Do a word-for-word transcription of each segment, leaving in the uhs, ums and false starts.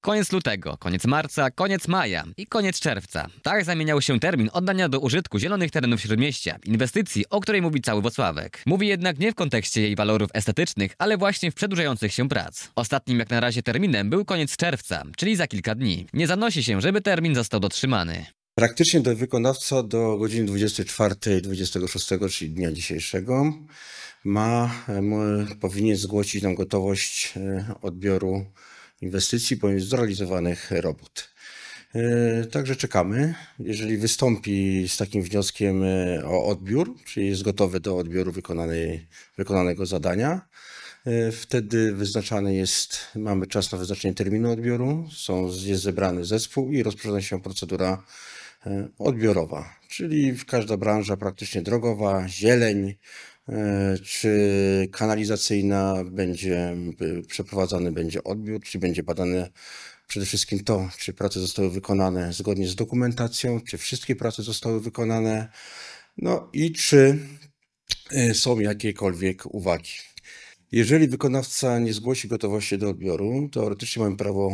Koniec lutego, koniec marca, koniec maja i koniec czerwca. Tak zamieniał się termin oddania do użytku zielonych terenów Śródmieścia, inwestycji, o której mówi cały Włocławek. Mówi jednak nie w kontekście jej walorów estetycznych, ale właśnie w przedłużających się prac. Ostatnim jak na razie terminem był koniec czerwca, czyli za kilka dni. Nie zanosi się, żeby termin został dotrzymany. Praktycznie do wykonawca do godziny dwudziestej czwartej dwudziestego szóstego, czyli dnia dzisiejszego, ma, powinien zgłosić nam gotowość odbioru inwestycji bądź zrealizowanych robót. Także czekamy. Jeżeli wystąpi z takim wnioskiem o odbiór, czyli jest gotowy do odbioru wykonanej, wykonanego zadania, wtedy wyznaczany jest, mamy czas na wyznaczenie terminu odbioru, są, jest zebrany zespół i rozpoczyna się procedura odbiorowa, czyli każda branża praktycznie drogowa, zieleń czy kanalizacyjna będzie przeprowadzany będzie odbiór, czyli będzie badane przede wszystkim to, czy prace zostały wykonane zgodnie z dokumentacją, czy wszystkie prace zostały wykonane, no i czy są jakiekolwiek uwagi. Jeżeli wykonawca nie zgłosi gotowości do odbioru, teoretycznie mamy prawo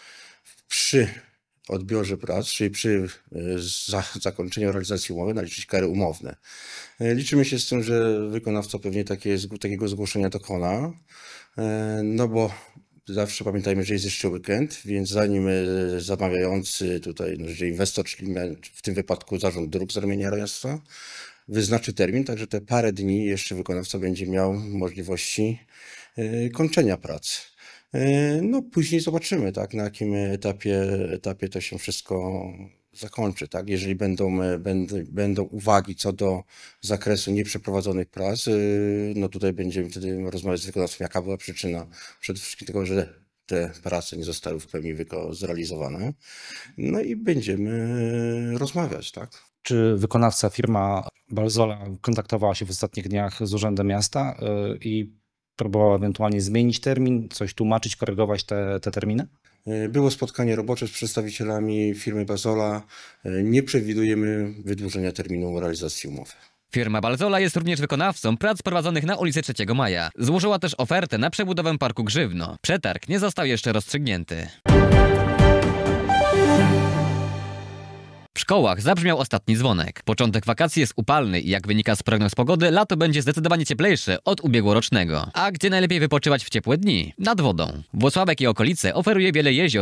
przy odbiorze prac, czyli przy za, zakończeniu realizacji umowy naliczyć kary umowne. Liczymy się z tym, że wykonawca pewnie takie, takiego zgłoszenia dokona, no bo zawsze pamiętajmy, że jest jeszcze weekend, więc zanim zamawiający tutaj, no, że inwestor, czyli w tym wypadku Zarząd Dróg z ramienia miasta, wyznaczy termin, także te parę dni jeszcze wykonawca będzie miał możliwości kończenia pracy. No później zobaczymy, tak, na jakim etapie, etapie to się wszystko zakończy. Tak? Jeżeli będą, będą, będą uwagi co do zakresu nieprzeprowadzonych prac, no tutaj będziemy wtedy rozmawiać z wykonawcą, jaka była przyczyna przede wszystkim tego, że te prace nie zostały w pełni zrealizowane. No i będziemy rozmawiać, tak. Czy wykonawca, firma Balzola, kontaktowała się w ostatnich dniach z Urzędem Miasta i próbowała ewentualnie zmienić termin, coś tłumaczyć, korygować te, te terminy? Było spotkanie robocze z przedstawicielami firmy Balzola. Nie przewidujemy wydłużenia terminu realizacji umowy. Firma Balzola jest również wykonawcą prac prowadzonych na ulicy trzeciego Maja. Złożyła też ofertę na przebudowę Parku Grzywno. Przetarg nie został jeszcze rozstrzygnięty. W szkołach zabrzmiał ostatni dzwonek. Początek wakacji jest upalny i jak wynika z prognoz pogody, lato będzie zdecydowanie cieplejsze od ubiegłorocznego. A gdzie najlepiej wypoczywać w ciepłe dni? Nad wodą. Włocławek i okolice oferuje wiele jezior